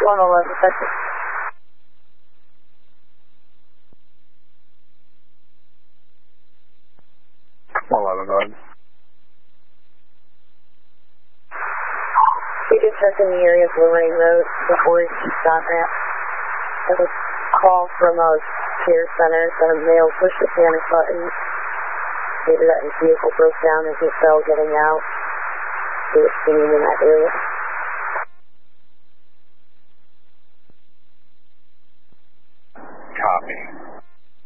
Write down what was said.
111, Texas. We just checked in the area of Lorraine Road, the Orange stop ramp. There was a call from a care center that a male pushed the panic button. Stated that his vehicle broke down as he fell getting out. He was seen in that area.